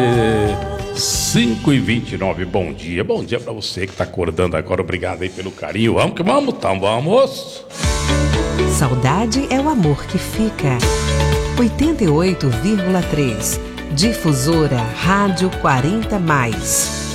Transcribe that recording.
5h29, bom dia pra você que tá acordando agora, obrigado aí pelo carinho, vamos que vamos, então vamos. Saudade é o amor que fica. 88,3 Difusora Rádio 40+.